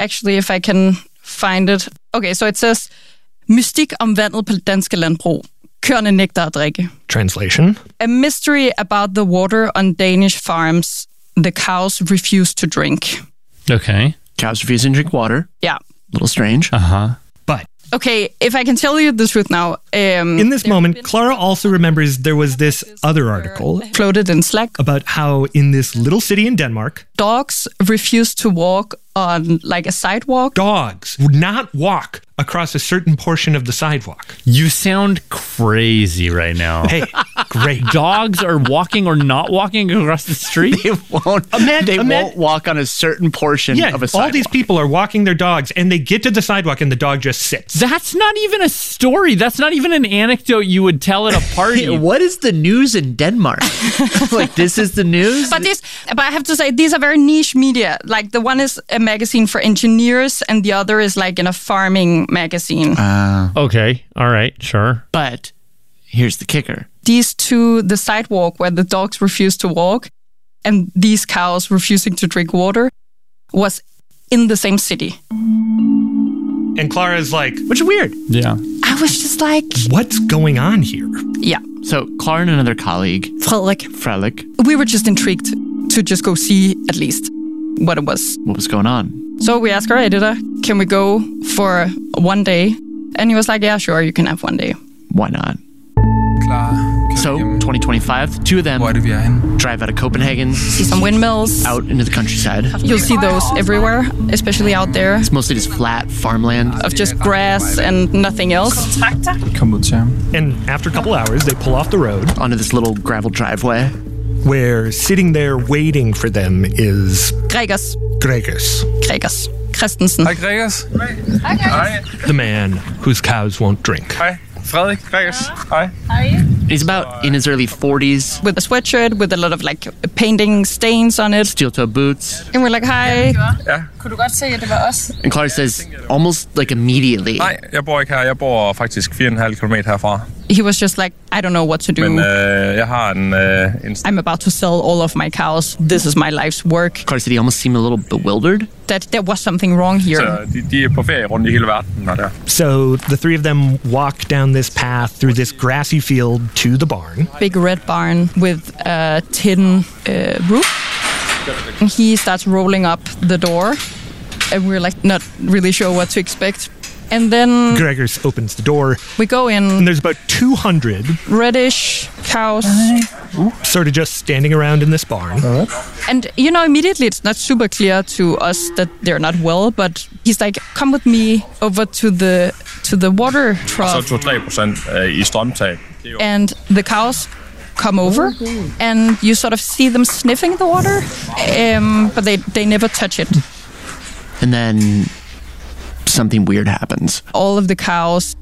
actually if I can find it. Okay, so it says, mystik om vandet på danske landbrug. Køerne nægter at drikke. Translation. A mystery about the water on Danish farms. The cows refuse to drink. Okay. Cows refusing to drink water. Yeah. A little strange. But okay, if I can tell you the truth now. In this moment, Clara also remembers there was this other article floated in Slack about how in this little city in Denmark, dogs refuse to walk on like a sidewalk. Dogs would not walk across a certain portion of the sidewalk. You sound crazy right now. Hey, great. Dogs are walking or not walking across the street? They won't walk on a certain portion of a sidewalk. All these people are walking their dogs and they get to the sidewalk and the dog just sits. That's not even a story. That's not even an anecdote you would tell at a party. Hey, what is the news in Denmark? Like, this is the news? But I have to say, these are very niche media. Like, the one is a magazine for engineers and the other is like in a farming magazine. Okay. All right. Sure. But here's the kicker. These two, the sidewalk where the dogs refuse to walk and these cows refusing to drink water was in the same city. And Clara's like, which is weird. Yeah. I was just like, what's going on here? Yeah. So Clara and another colleague, Frederik, we were just intrigued to just go see at least what it was. What was going on? So we asked our editor, can we go for one day? And he was like, yeah, sure, you can have one day. Why not? So, 2025, the two of them drive out of Copenhagen. See some windmills. Out into the countryside. You'll see those everywhere, especially out there. It's mostly just flat farmland. Of just grass and nothing else. And after a couple hours, they pull off the road. Onto this little gravel driveway. Where sitting there waiting for them is... Gregers. Christensen. Hi, Gregers. Hi. The man whose cows won't drink. Hi. Frederik, Gregers. Hi. He's about in his early 40s. With a sweatshirt with a lot of like painting stains on it. Steel-toe boots. And we're like, hi. Ja. Kunne du godt se, at det var os? And Clara says, almost like immediately. Nej, jeg bor ikke her. Jeg bor faktisk 4,5 kilometer herfra. He was just like, I don't know what to do. Men jeg har en... I'm about to sell all of my cows. This is my life's work. Clara said he almost seemed a little bewildered. That there was something wrong here. Så de på ferie rundt i hele verden. Der. So the three of them walk down this path through this grassy field to the barn. Big red barn with a tin roof. And he starts rolling up the door. And we're like not really sure what to expect. And then Gregers opens the door. We go in. And there's about 200 reddish cows. Sort of just standing around in this barn. And, you know, immediately it's not super clear to us that they're not well, but he's like, come with me over to the water trough. Så 2-3% i strømtag. And the cows come over and you sort of see them sniffing the water, but they never touch it. And then something weird happens. All of the cows,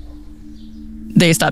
they start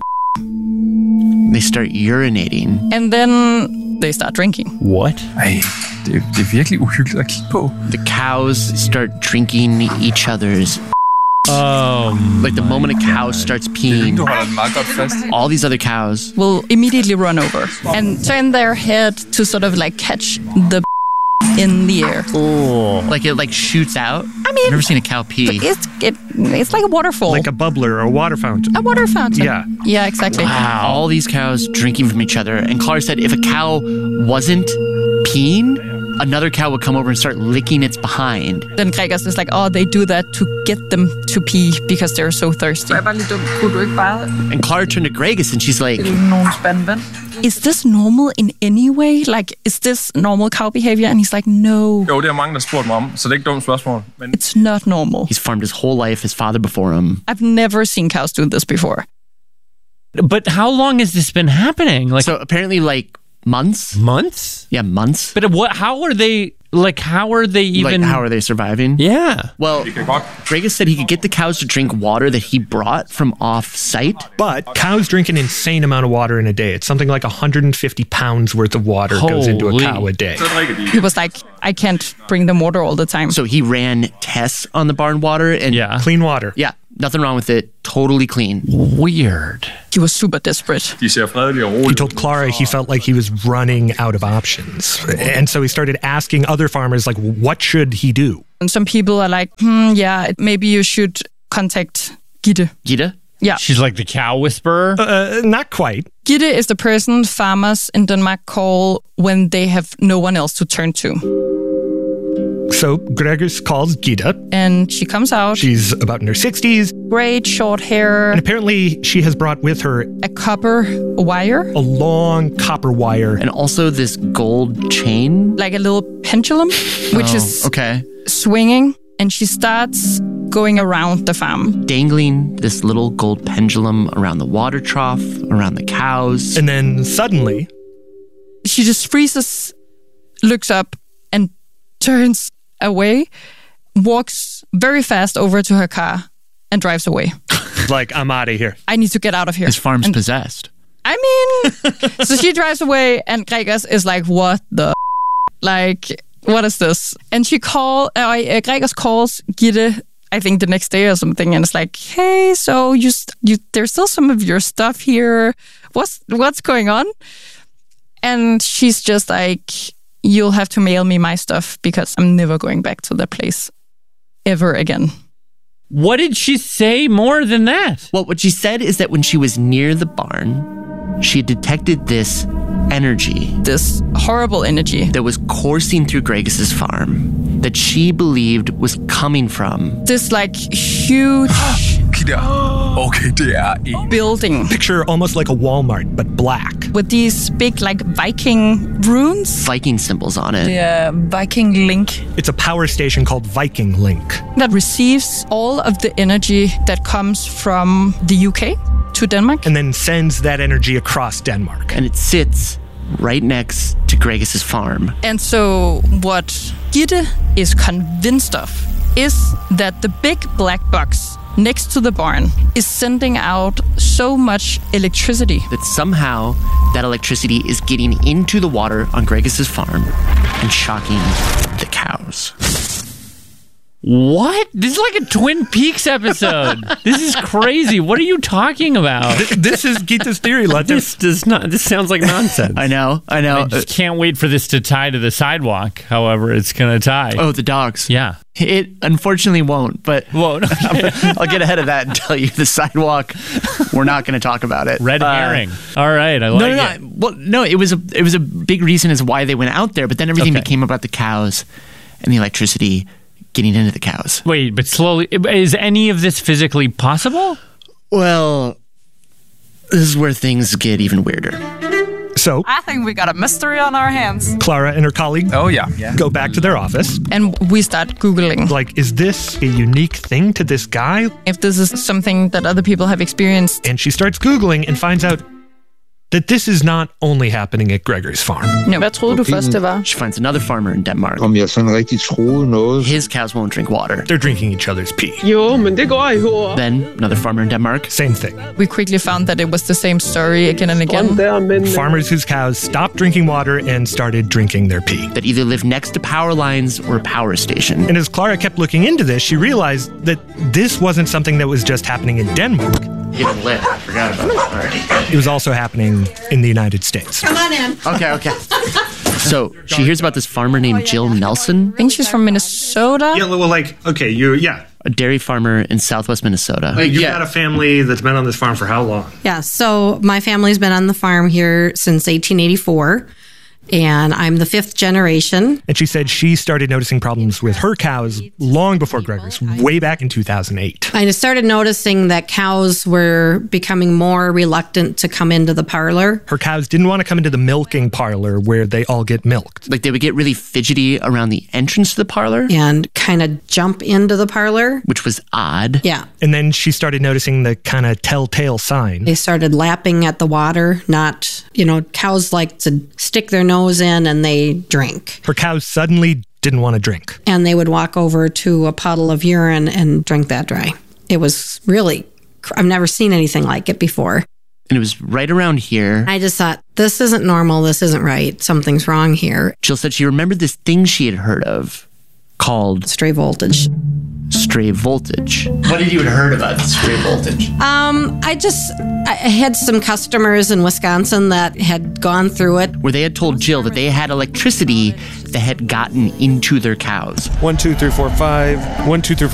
urinating. And then they start drinking. What? Ej, det er virkelig uhyggeligt at kigge på. The cows start drinking each other's. Like the moment a cow starts peeing, all these other cows will immediately run over and turn their head to sort of like catch the in the air. Oh, like it like shoots out. I mean, I've never seen a cow pee. It's like a waterfall, like a bubbler or a water fountain. A water fountain. Yeah, exactly. Wow. All these cows drinking from each other. And Clara said if a cow wasn't peeing, another cow would come over and start licking its behind. Then Gregers is like, oh, they do that to get them to pee because they're so thirsty. And Clara turned to Gregers and she's like, is this normal in any way? Like, is this normal cow behavior? And he's like, no. Jo, det er mange, der spurgt mig om, så det er ikke dumt spørgsmål. Men it's not normal. He's farmed his whole life, his father before him. I've never seen cows do this before. But how long has this been happening? Like, so apparently like months. Months? Yeah, months. But how are they even... Like, how are they surviving? Yeah. Well, Gregers said he could get the cows to drink water that he brought from off-site. But cows drink an insane amount of water in a day. It's something like 150 pounds worth of water goes into a cow a day. He was like, I can't bring them water all the time. So he ran tests on the barn water and... Clean water. Yeah. Nothing wrong with it. Totally clean. Weird. He was super desperate. De ser fredelige og rolige. He told Clara he felt like he was running out of options. And so he started asking other farmers, like, what should he do? And some people are like, yeah, maybe you should contact Gitte. Gitte? Yeah. She's like the cow whisperer? Not quite. Gitte is the person farmers in Denmark call when they have no one else to turn to. So Gregers calls Gitte. And she comes out. She's about in her 60s. Great short hair. And apparently she has brought with her a copper wire. A long copper wire. And also this gold chain. Like a little pendulum, which is swinging. And she starts going around the farm. Dangling this little gold pendulum around the water trough, around the cows. And then suddenly... she just freezes, looks up, and turns away, walks very fast over to her car, and drives away. Like, I'm out of here. I need to get out of here. His farm's possessed. I mean, so she drives away, and Gregers is like, what the like, what is this? And Gregers calls Gitte, I think the next day or something, and it's like, hey, so you there's still some of your stuff here. What's going on? And she's just like, you'll have to mail me my stuff because I'm never going back to the place ever again. What did she say more than that? Well, what she said is that when she was near the barn, she had detected this energy. This horrible energy. That was coursing through Gregers' farm that she believed was coming from... this like huge... Okay, det en building. Picture almost like a Walmart, but black. With these big like Viking runes. Viking symbols on it. The Viking link. It's a power station called Viking Link. That receives all of the energy that comes from the UK to Denmark. And then sends that energy across Denmark. And it sits right next to Gregers' farm. And so what Gitte is convinced of is that the big black box next to the barn is sending out so much electricity that somehow that electricity is getting into the water on Gregers' farm and shocking the cows. What? This is like a Twin Peaks episode. This is crazy. What are you talking about? This is Gitte's theory. This sounds like nonsense. I know. I just can't wait for this to tie to the sidewalk, however it's going to tie. Oh, the dogs. Yeah. It unfortunately won't, but I'll get ahead of that and tell you the sidewalk, we're not going to talk about it. Red herring. All right, I like it. Well, no, it was a big reason as why they went out there, but then everything became about the cows and the electricity getting into the cows. Wait, but slowly, is any of this physically possible? Well, this is where things get even weirder. So I think we got a mystery on our hands. Clara and her colleague go back to their office. And we start Googling. Like, is this a unique thing to this guy? If this is something that other people have experienced. And she starts Googling and finds out that this is not only happening at Gregers' farm. No. Hvad troede du først, det var? She finds another farmer in Denmark. Om jeg sådan rigtig troede noget. His cows won't drink water. They're drinking each other's pee. Jo, men det går ihop. Then another farmer in Denmark. Same thing. We quickly found that it was the same story again and again. Farmers whose cows stopped drinking water and started drinking their pee. That either live next to power lines or a power station. And as Clara kept looking into this, she realized that this wasn't something that was just happening in Denmark. Getting lit. I forgot about that already. It was also happening in the United States. Come on in. Okay. So she hears about this farmer named Jill Nelson. I think she's from Minnesota. Yeah, well, A dairy farmer in southwest Minnesota. You've got a family that's been on this farm for how long? Yeah, so my family's been on the farm here since 1884. And I'm the 5th generation. And she said she started noticing problems with her cows long before Gregers, way back in 2008. I started noticing that cows were becoming more reluctant to come into the parlor. Her cows didn't want to come into the milking parlor where they all get milked. Like they would get really fidgety around the entrance to the parlor. And kind of jump into the parlor. Which was odd. Yeah. And then she started noticing the kind of telltale sign. They started lapping at the water, cows like to stick their nose in and they drink. Her cows suddenly didn't want to drink. And they would walk over to a puddle of urine and drink that dry. It was really, I've never seen anything like it before. And it was right around here. I just thought, this isn't normal, this isn't right, something's wrong here. Jill said she remembered this thing she had heard of called stray voltage. stray voltage. What had you heard about stray voltage? I had some customers in Wisconsin that had gone through it. Where they had told Jill that they had electricity that had gotten into their cows. 1, 2, 3, 4, 5. 1, 2, 3,